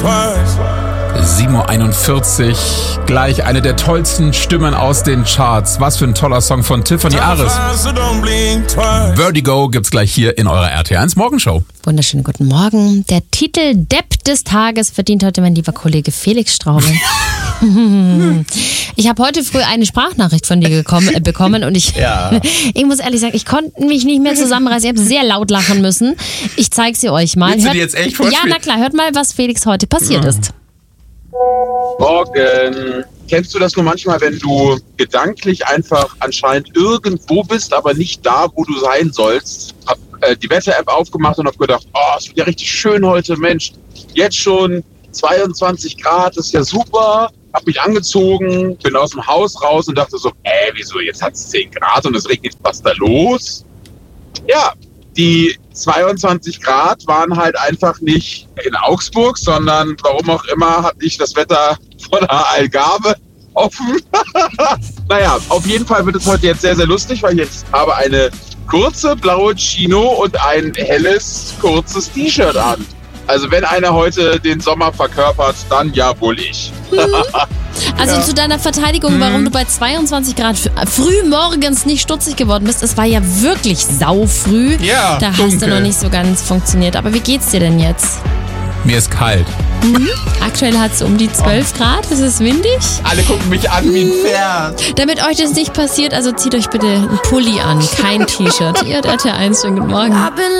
7:41 Uhr, gleich eine der tollsten Stimmen aus den Charts. Was für ein toller Song von Tiffany Aris. Vertigo gibt's gleich hier in eurer RT1 Morgenshow. Wunderschönen guten Morgen. Der Titel Depp des Tages verdient heute mein lieber Kollege Felix Straube. Ich habe heute früh eine Sprachnachricht von dir bekommen und ich muss ehrlich sagen, ich konnte mich nicht mehr zusammenreißen. Ich habe sehr laut lachen müssen. Ich zeige sie euch mal. Willst du die jetzt echt vorspielen? Ja, na klar. Hört mal, was Felix heute passiert ist. Morgen. Kennst du das nur manchmal, wenn du gedanklich einfach anscheinend irgendwo bist, aber nicht da, wo du sein sollst? Hab die Wetter-App aufgemacht und hab gedacht, es wird ja richtig schön heute, Mensch. Jetzt schon 22 Grad, ist ja super. Hab mich angezogen, bin aus dem Haus raus und dachte so, wieso, jetzt hat's 10 Grad und es regnet, was ist da los? Ja, die 22 Grad waren halt einfach nicht in Augsburg, sondern warum auch immer hatte ich das Wetter von der Algarve offen. Naja, auf jeden Fall wird es heute jetzt sehr, sehr lustig, weil ich jetzt habe eine kurze blaue Chino und ein helles, kurzes T-Shirt an. Also wenn einer heute den Sommer verkörpert, dann ja wohl ich. Also zu deiner Verteidigung, warum du bei 22 Grad früh morgens nicht stutzig geworden bist, es war ja wirklich saufrüh. Ja, da dunkel. hast du noch nicht so ganz funktioniert. Aber wie geht's dir denn jetzt? Mir ist kalt. Aktuell hat es um die 12 Grad, es ist windig. Alle gucken mich an wie ein Pferd. Damit euch das nicht passiert, also zieht euch bitte einen Pulli an, kein T-Shirt. Ihr hört RT1, schönen guten Morgen.